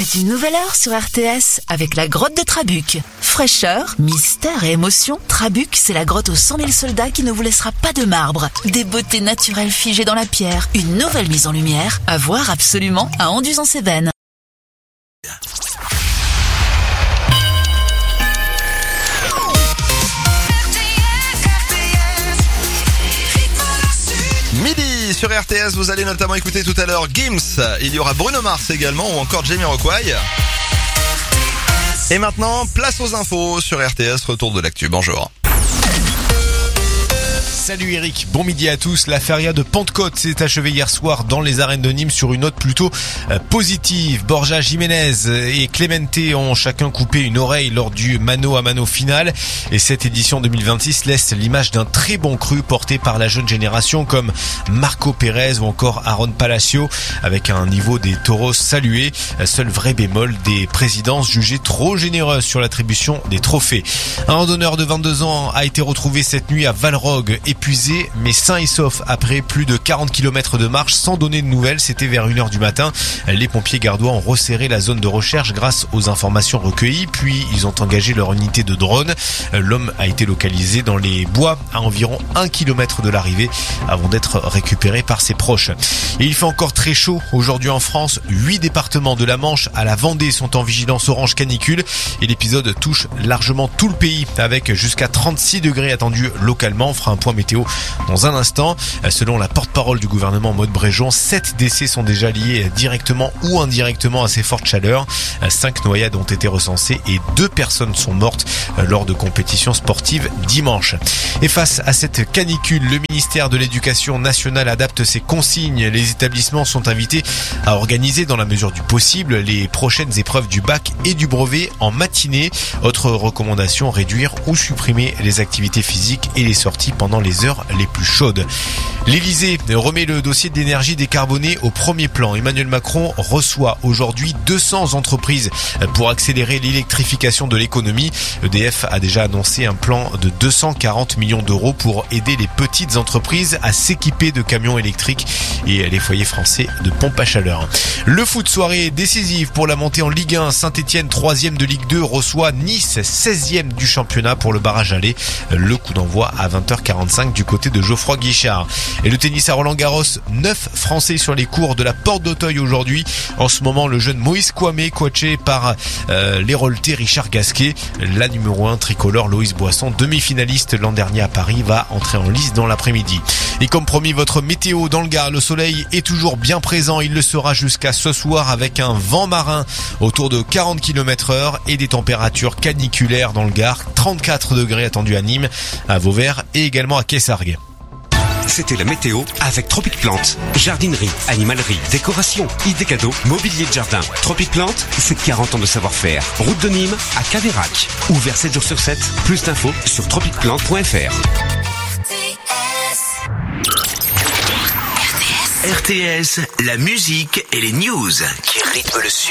C'est une nouvelle heure sur RTS avec la grotte de Trabuc. Fraîcheur, mystère et émotion, Trabuc, c'est la grotte aux 100 000 soldats qui ne vous laissera pas de marbre. Des beautés naturelles figées dans la pierre, une nouvelle mise en lumière, à voir absolument à Anduze-en-Cévennes. Midi sur RTS, vous allez notamment écouter tout à l'heure Gims, il y aura Bruno Mars également ou encore Jamiroquai. Et maintenant, place aux infos sur RTS, retour de l'actu, bonjour. Salut Eric, bon midi à tous. La feria de Pentecôte s'est achevée hier soir dans les arènes de Nîmes sur une note plutôt positive. Borja Jiménez et Clemente ont chacun coupé une oreille lors du mano à mano final. Et cette édition 2026 laisse l'image d'un très bon cru porté par la jeune génération comme Marco Pérez ou encore Aaron Palacio, avec un niveau des taureaux salué. Seul vrai bémol, des présidences jugées trop généreuses sur l'attribution des trophées. Un randonneur de 22 ans a été retrouvé cette nuit à Valrogue, épuisé mais sain et sauf après plus de 40 km de marche sans donner de nouvelles. C'était vers 1h du matin. Les pompiers gardois ont resserré la zone de recherche grâce aux informations recueillies, puis ils ont engagé leur unité de drone. L'homme a été localisé dans les bois à environ 1 km de l'arrivée avant d'être récupéré par ses proches. Et il fait encore très chaud aujourd'hui en France. 8 départements de la Manche à la Vendée sont en vigilance orange canicule et l'épisode touche largement tout le pays avec jusqu'à 36 degrés attendus localement. On fera un point météo dans un instant. Selon la porte-parole du gouvernement Maud Bréjon, 7 décès sont déjà liés directement ou indirectement à ces fortes chaleurs. 5 noyades ont été recensées et 2 personnes sont mortes lors de compétitions sportives dimanche. Et face à cette canicule, le ministère de l'Éducation nationale adapte ses consignes. Les établissements sont invités à organiser dans la mesure du possible les prochaines épreuves du bac et du brevet en matinée. Autre recommandation, réduire ou supprimer les activités physiques et les sorties pendant les heures les plus chaudes. L'Elysée remet le dossier de l'énergie décarbonée au premier plan. Emmanuel Macron reçoit aujourd'hui 200 entreprises pour accélérer l'électrification de l'économie. EDF a déjà annoncé un plan de 240 millions d'euros pour aider les petites entreprises à s'équiper de camions électriques et les foyers français de pompes à chaleur. Le foot soirée décisive pour la montée en Ligue 1. Saint-Etienne, 3e de Ligue 2, reçoit Nice, 16e du championnat pour le barrage aller. Le coup d'envoi à 20h45 du côté de Geoffroy Guichard. Et le tennis à Roland-Garros, 9 Français sur les cours de la Porte d'Auteuil aujourd'hui. En ce moment, le jeune Moïse Kouamé, coaché par l'Héroltais Richard Gasquet. La numéro 1 tricolore Loïs Boisson, demi-finaliste l'an dernier à Paris, va entrer en lice dans l'après-midi. Et comme promis, votre météo dans le Gard, le soleil est toujours bien présent. Il le sera jusqu'à ce soir avec un vent marin autour de 40 km/h et des températures caniculaires dans le Gard. 34 degrés attendus à Nîmes, à Vauvert et également à Kessargues. C'était la météo avec Tropic Plante. Jardinerie, animalerie, décoration, idées cadeaux, mobilier de jardin. Tropic Plante, c'est 40 ans de savoir-faire. Route de Nîmes à Caveyrac. Ouvert 7 jours sur 7. Plus d'infos sur tropicplante.fr. RTS, la musique et les news qui rythment le sud.